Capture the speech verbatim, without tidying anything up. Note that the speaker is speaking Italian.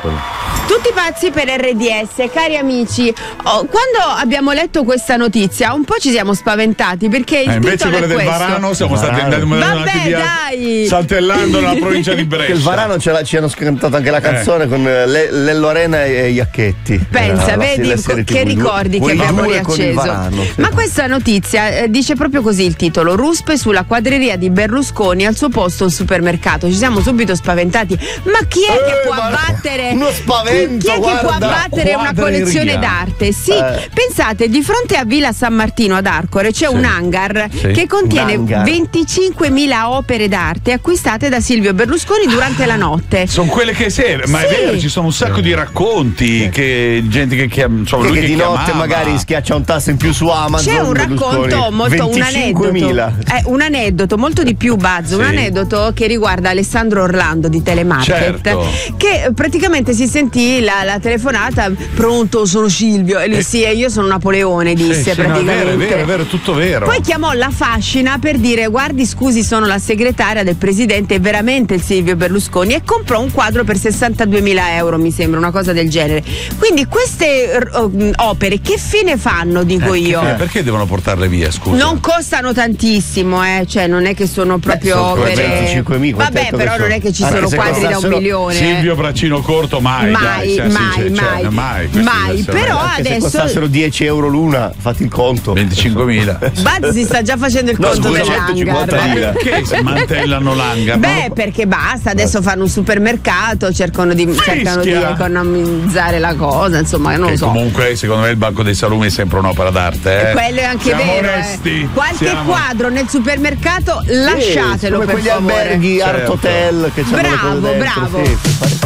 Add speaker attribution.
Speaker 1: Tutti pazzi per R D S, cari amici. Oh, quando abbiamo letto questa notizia, un po' ci siamo spaventati perché il
Speaker 2: eh, invece
Speaker 1: titolo
Speaker 2: quelle
Speaker 1: è
Speaker 2: del
Speaker 1: questo.
Speaker 2: Varano siamo stati
Speaker 1: Varano.
Speaker 2: andati,
Speaker 1: Vabbè,
Speaker 2: via
Speaker 1: dai.
Speaker 2: saltellando nella provincia di Brescia.
Speaker 3: Il Varano ce l'ha, ci hanno scantato anche la canzone eh. con le, Lello Arena e Iacchetti.
Speaker 1: Pensa,
Speaker 3: eh,
Speaker 1: vedi
Speaker 3: la,
Speaker 1: che che ricordi che abbiamo riacceso.
Speaker 3: Varano, sì.
Speaker 1: Ma questa notizia eh, dice proprio così il titolo: ruspe sulla quadreria di Berlusconi, al suo posto un supermercato. Ci siamo subito spaventati. Ma chi è
Speaker 3: eh,
Speaker 1: che può abbattere
Speaker 3: uno spavento,
Speaker 1: chi è
Speaker 3: guarda,
Speaker 1: che può abbattere una collezione d'arte? Sì,
Speaker 3: eh.
Speaker 1: pensate, di fronte a Villa San Martino ad Arcore c'è
Speaker 3: sì.
Speaker 1: un hangar
Speaker 3: sì.
Speaker 1: che contiene
Speaker 3: hangar.
Speaker 1: venticinquemila opere d'arte acquistate da Silvio Berlusconi durante
Speaker 2: ah,
Speaker 1: la notte.
Speaker 2: Sono quelle che sei, ma
Speaker 1: sì.
Speaker 2: è vero, ci sono un sacco di racconti sì. che gente che chiama, insomma,
Speaker 3: che,
Speaker 2: lui
Speaker 3: che
Speaker 2: che
Speaker 3: di
Speaker 2: chiamava.
Speaker 3: notte magari schiaccia un tasto in più su Amazon.
Speaker 1: C'è un racconto molto un aneddoto eh, un aneddoto molto di più Buzz, sì. un aneddoto che riguarda Alessandro Orlando di Telemarket,
Speaker 2: certo.
Speaker 1: che praticamente si sentì la, la telefonata: pronto, sono Silvio, e lui eh. sì, e io sono Napoleone, disse
Speaker 2: sì,
Speaker 1: praticamente.
Speaker 2: No, è vero, è vero, è vero, tutto vero.
Speaker 1: Poi chiamò la Fascina per dire: guardi, scusi, sono la segretaria del presidente, è veramente il Silvio Berlusconi, e comprò un quadro per sessantaduemila euro, mi sembra, una cosa del genere. Quindi queste uh, opere che fine fanno, dico
Speaker 2: eh,
Speaker 1: io?
Speaker 2: Eh, perché devono portarle via, scusa?
Speaker 1: Non costano tantissimo, eh, cioè non è che sono proprio
Speaker 3: Beh, sono
Speaker 1: opere.
Speaker 3: venticinquemila,
Speaker 1: vabbè, però
Speaker 3: sono?
Speaker 1: non è che ci
Speaker 3: Anche
Speaker 1: sono quadri da un milione.
Speaker 2: Silvio Braccino Corto, mai,
Speaker 1: mai,
Speaker 2: dai,
Speaker 1: mai,
Speaker 2: cioè,
Speaker 1: mai,
Speaker 2: cioè, mai,
Speaker 1: mai. Però
Speaker 3: anche
Speaker 1: adesso.
Speaker 3: Se costassero dieci euro l'una, fatti il conto.
Speaker 2: venticinquemila.
Speaker 1: Buzz si sta già facendo il
Speaker 3: no,
Speaker 1: conto
Speaker 3: scusa,
Speaker 1: dell'hangar.
Speaker 2: Perché smantellano l'hangar?
Speaker 1: Beh, perché basta, adesso fanno un supermercato, cercano di, cercano di economizzare la cosa, insomma, non
Speaker 2: e
Speaker 1: lo so.
Speaker 2: Comunque, secondo me il Banco dei Salumi è sempre un'opera d'arte. Eh?
Speaker 1: E quello è anche
Speaker 2: Siamo
Speaker 1: vero.
Speaker 2: onesti.
Speaker 1: Eh. Qualche
Speaker 2: Siamo...
Speaker 1: quadro nel supermercato lasciatelo,
Speaker 3: sì,
Speaker 1: per
Speaker 3: quegli
Speaker 1: favore.
Speaker 3: alberghi
Speaker 2: certo.
Speaker 3: Art Hotel che
Speaker 1: bravo,
Speaker 3: bravo.
Speaker 1: bravo.
Speaker 3: Sì,